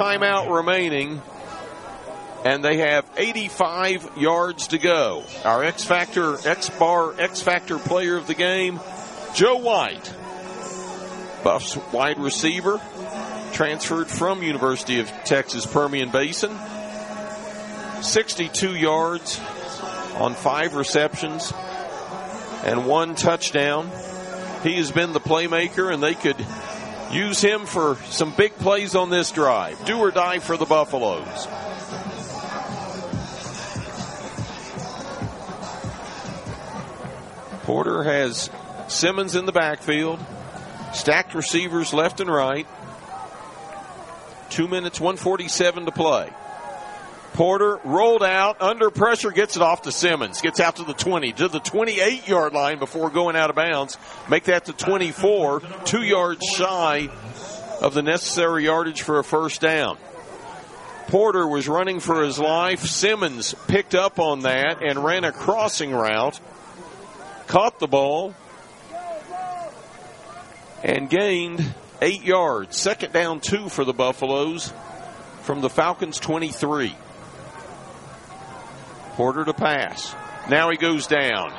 timeout remaining, and they have 85 yards to go. Our X-Factor player of the game, Joe White, Buffs wide receiver, transferred from University of Texas Permian Basin. 62 yards on 5 receptions and 1 touchdown. He has been the playmaker, and they could use him for some big plays on this drive. Do or die for the Buffaloes. Porter has Simmons in the backfield. Stacked receivers left and right. 2 minutes, 1:47 to play. Porter rolled out, under pressure, gets it off to Simmons. Gets out to the 20, to the 28-yard line before going out of bounds. Make that to 24, 2 yards shy of the necessary yardage for a first down. Porter was running for his life. Simmons picked up on that and ran a crossing route. Caught the ball and gained 8 yards. Second down 2 for the Buffaloes from the Falcons' 23. Porter to pass. Now he goes down.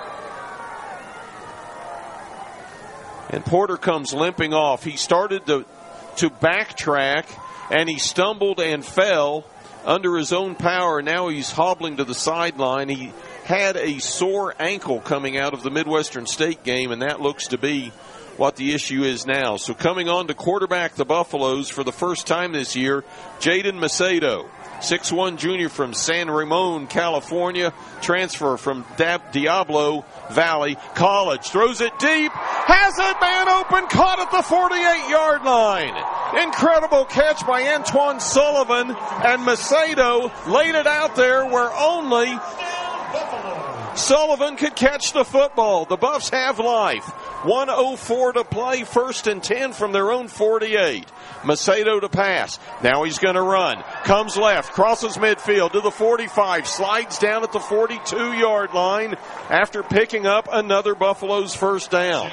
And Porter comes limping off. He started to backtrack, and he stumbled and fell under his own power. Now he's hobbling to the sideline. He had a sore ankle coming out of the Midwestern State game, and that looks to be what the issue is now. So coming on to quarterback the Buffaloes for the first time this year, Jaden Macedo. 6'1" junior from San Ramon, California. Transfer from Diablo Valley College. Throws it deep. Has a man open. Caught at the 48-yard line. Incredible catch by Antoine Sullivan. And Macedo laid it out there where only Sullivan could catch the football. The Buffs have life. 1:04 to play. 1st and 10 from their own 48. Macedo to pass. Now he's going to run. Comes left. Crosses midfield to the 45. Slides down at the 42-yard line after picking up another Buffalo's first down.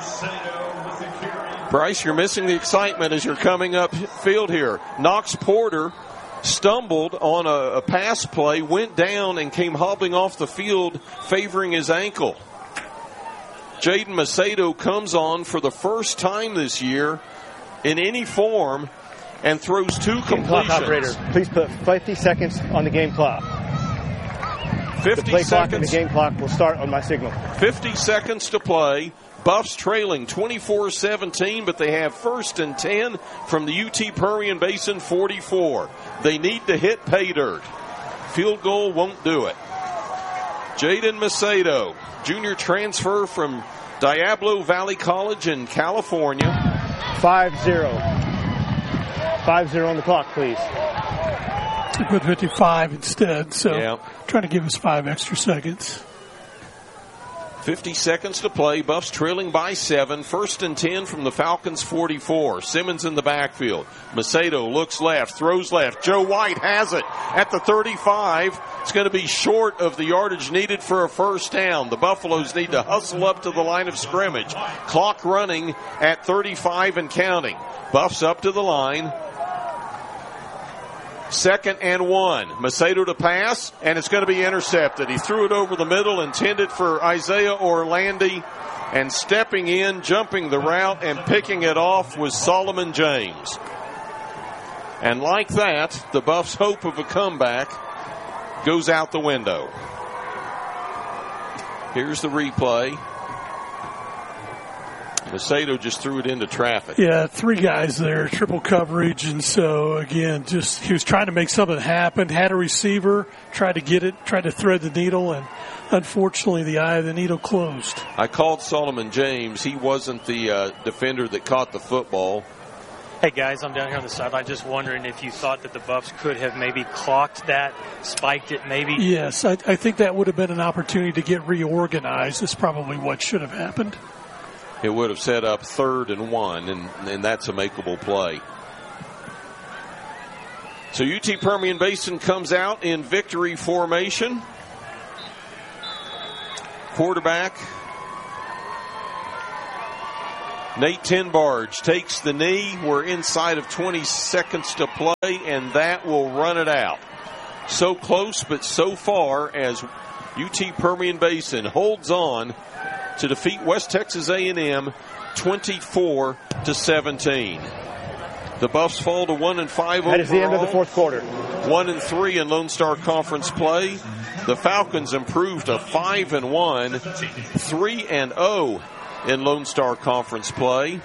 Bryce, you're missing the excitement as you're coming up field here. Knox Porter stumbled on a pass play, went down, and came hobbling off the field, favoring his ankle. Jaden Macedo comes on for the first time this year in any form and throws 2 completions. Clock operator, please put 50 seconds on the game clock. 50 the play seconds. Clock and the game clock will start on my signal. 50 seconds to play. Buffs trailing 24-17, but they have 1st and 10 from the UT Permian Basin 44. They need to hit pay dirt. Field goal won't do it. Jaden Macedo, junior transfer from Diablo Valley College in California. 5-0. 5-0 on the clock, please. They put 55 instead, so trying to give us 5 extra seconds. 50 seconds to play. Buffs trailing by 7. 1st and 10 from the Falcons 44. Simmons in the backfield. Macedo looks left, throws left. Joe White has it at the 35. It's going to be short of the yardage needed for a first down. The Buffaloes need to hustle up to the line of scrimmage. Clock running at 35 and counting. Buffs up to the line. 2nd and 1. Macedo to pass, and it's going to be intercepted. He threw it over the middle, intended for Isaiah Orlandi, and stepping in, jumping the route, and picking it off was Solomon James. And like that, the Buffs' hope of a comeback goes out the window. Here's the replay. Macedo just threw it into traffic. Yeah, 3 guys there, triple coverage, and so, again, just he was trying to make something happen, had a receiver, tried to get it, tried to thread the needle, and unfortunately the eye of the needle closed. I called Solomon James. He wasn't the defender that caught the football. Hey, guys, I'm down here on the sideline just wondering if you thought that the Buffs could have maybe clocked that, spiked it maybe. Yes, I think that would have been an opportunity to get reorganized. That's probably what should have happened. It would have set up 3rd and 1, and that's a makeable play. So UT Permian Basin comes out in victory formation. Quarterback Nate Tinbarge takes the knee. We're inside of 20 seconds to play, and that will run it out. So close, but so far as UT Permian Basin holds on to defeat West Texas A&M 24-17. The Buffs fall to 1-5 overall. That is the end of the fourth quarter. 1-3 in Lone Star Conference play. The Falcons improved to 5-1, 3-0 in Lone Star Conference play.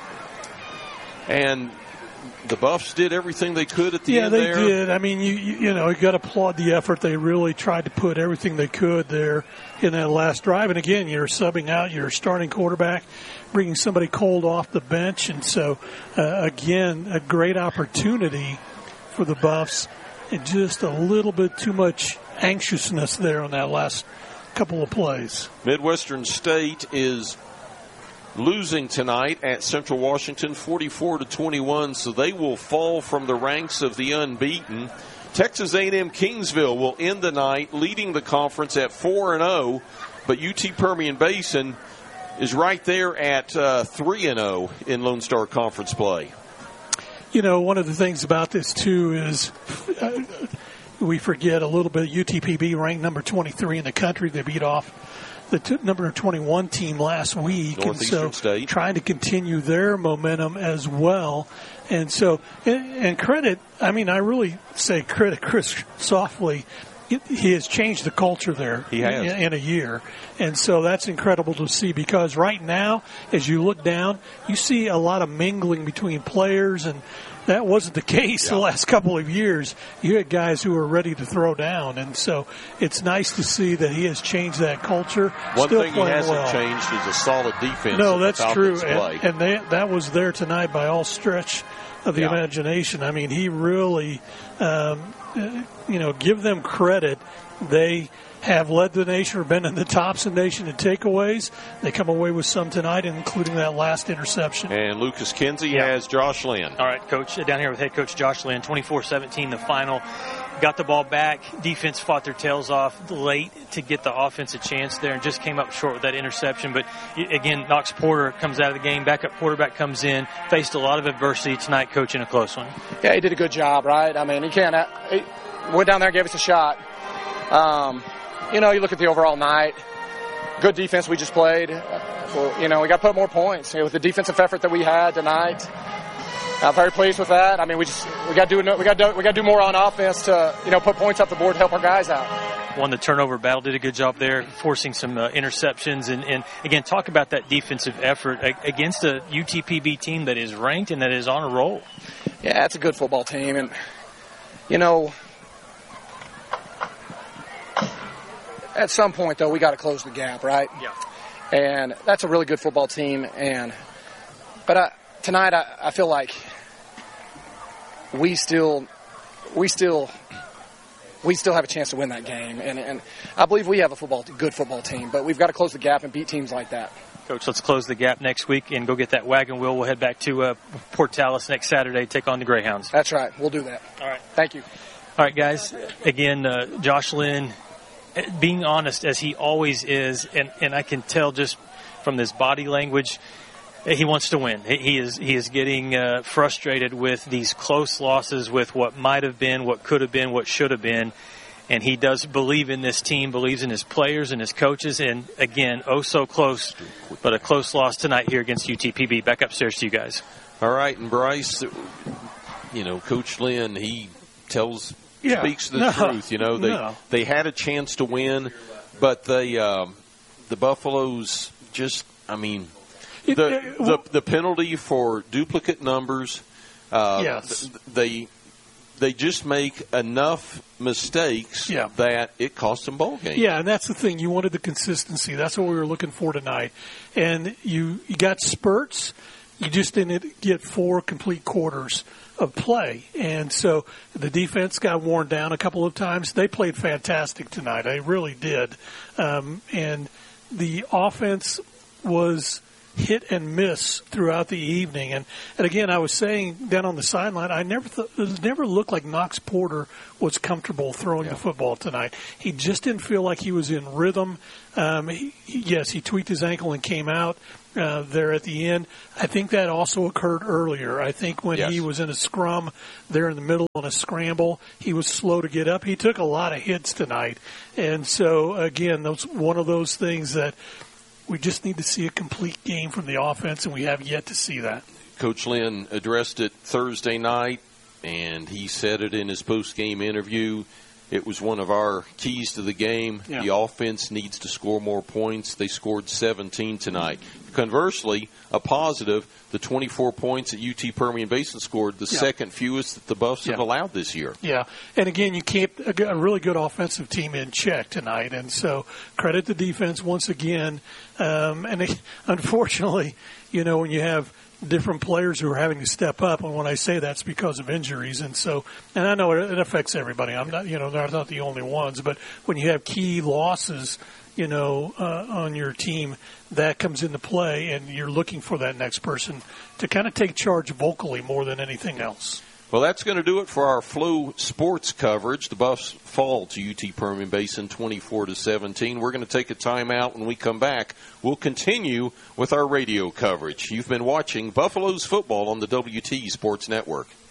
And the Buffs did everything they could at the end there. Yeah, they did. I mean, you know, you got to applaud the effort. They really tried to put everything they could there in that last drive. And again, you're subbing out your starting quarterback, bringing somebody cold off the bench. And so, again, a great opportunity for the Buffs, and just a little bit too much anxiousness there on that last couple of plays. Midwestern State is losing tonight at Central Washington 44-21, so they will fall from the ranks of the unbeaten. Texas A&M Kingsville will end the night leading the conference at 4-0, but UT Permian Basin is right there at 3-0 in Lone Star Conference play. You know, one of the things about this, too, is we forget a little bit. UTPB ranked number 23 in the country. They beat off the number 21 team last week. Northeastern and so State. Trying to continue their momentum as well. And so, and credit, I mean, I really say credit Chris Softly. He has changed the culture there. He has. In a year. And so that's incredible to see, because right now, as you look down, you see a lot of mingling between players, and that wasn't the case the last couple of years. You had guys who were ready to throw down, and so it's nice to see that he has changed that culture. One Still thing he hasn't changed is a solid defense. No, that's true, play. and that was there tonight by all stretch of the imagination. I mean, he really, give them credit. They have led the nation or been in the tops in the nation in takeaways. They come away with some tonight, including that last interception. And Lucas Kinsey has Josh Lynn. All right, Coach, down here with head coach Josh Lynn, 24-17 the final. Got the ball back. Defense fought their tails off late to get the offense a chance there and just came up short with that interception. But, again, Knox Porter comes out of the game. Backup quarterback comes in. Faced a lot of adversity tonight, Coach, in a close one. Yeah, he did a good job, right? I mean, he went down there and gave us a shot. You look at the overall night. Good defense we just played. We got to put more points. With the defensive effort that we had tonight, I'm very pleased with that. I mean, we got to do more on offense to put points up the board to help our guys out. Won the turnover battle, did a good job there, forcing some interceptions, and again, talk about that defensive effort against a UTPB team that is ranked and that is on a roll. Yeah, it's a good football team, and at some point, though, we got to close the gap, right? Yeah. And that's a really good football team. But tonight, I feel like we still have a chance to win that game. And I believe we have a good football team. But we've got to close the gap and beat teams like that. Coach, let's close the gap next week and go get that wagon wheel. We'll head back to Portales next Saturday, take on the Greyhounds. That's right. We'll do that. All right. Thank you. All right, guys. Again, Josh Lynn, being honest as he always is, and I can tell just from this body language, he wants to win. He is getting frustrated with these close losses, with what might have been, what could have been, what should have been. And he does believe in this team, believes in his players and his coaches. And, again, so close, but a close loss tonight here against UTPB. Back upstairs to you guys. All right, and Bryce, Coach Lynn, he speaks the truth. They had a chance to win, but the Buffaloes just, the penalty for duplicate numbers, they just make enough mistakes that it cost them ball games. Yeah, and that's the thing. You wanted the consistency. That's what we were looking for tonight. And you got spurts. You just didn't get 4 complete quarters of play. And so the defense got worn down a couple of times. They played fantastic tonight. They really did. And the offense was hit and miss throughout the evening. And again, I was saying down on the sideline, it never looked like Knox Porter was comfortable throwing the football tonight. He just didn't feel like he was in rhythm. He tweaked his ankle and came out there at the end. I think that also occurred earlier. I think when he was in a scrum there in the middle on a scramble, he was slow to get up. He took a lot of hits tonight. And so, again, that's one of those things that we just need to see a complete game from the offense, and we have yet to see that. Coach Lynn addressed it Thursday night, and he said it in his post-game interview. It was one of our keys to the game. Yeah. The offense needs to score more points. They scored 17 tonight. Conversely, a positive, the 24 points that UT Permian Basin scored, the second fewest that the Buffs have allowed this year. Yeah, and again, you kept a really good offensive team in check tonight, and so credit the defense once again. Unfortunately, when you have different players who are having to step up, and when I say that's because of injuries, and I know it affects everybody. I'm not, they're not the only ones, but when you have key losses, on your team, that comes into play, and you're looking for that next person to kind of take charge vocally more than anything else. Well, that's going to do it for our Flow Sports coverage. The Buffs fall to UT Permian Basin 24-17. We're going to take a timeout. When we come back, we'll continue with our radio coverage. You've been watching Buffaloes football on the WT Sports Network.